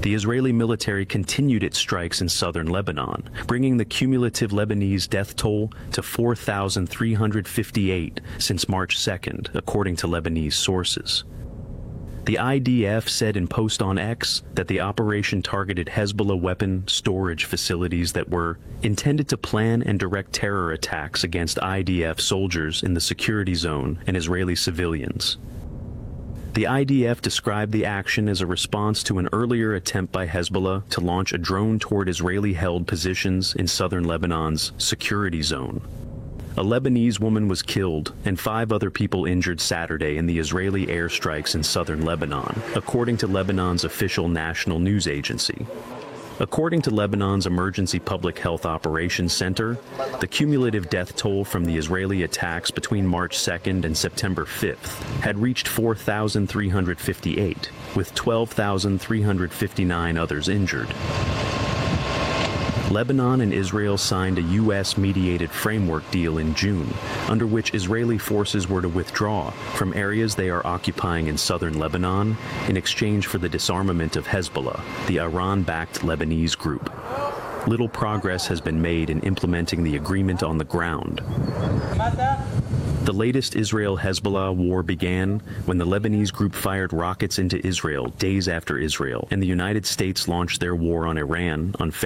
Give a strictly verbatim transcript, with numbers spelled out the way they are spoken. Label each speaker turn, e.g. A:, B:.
A: The Israeli military continued its strikes in southern Lebanon, bringing the cumulative Lebanese death toll to four thousand three hundred fifty-eight since March second, according to Lebanese sources. The I D F said in post on X that the operation targeted Hezbollah weapon storage facilities that were intended to plan and direct terror attacks against I D F soldiers in the security zone and Israeli civilians. The I D F described the action as a response to an earlier attempt by Hezbollah to launch a drone toward Israeli-held positions in southern Lebanon's security zone. A Lebanese woman was killed and five other people injured Saturday in the Israeli airstrikes in southern Lebanon, according to Lebanon's official national news agency. According to Lebanon's Emergency Public Health Operations Center, the cumulative death toll from the Israeli attacks between March second and September fifth had reached four thousand three hundred fifty-eight, with twelve thousand three hundred fifty-nine others injured. Lebanon and Israel signed a U S-mediated framework deal in June, under which Israeli forces were to withdraw from areas they are occupying in southern Lebanon in exchange for the disarmament of Hezbollah, the Iran-backed Lebanese group. Little progress has been made in implementing the agreement on the ground. The latest Israel-Hezbollah war began when the Lebanese group fired rockets into Israel days after Israel and the United States launched their war on Iran on February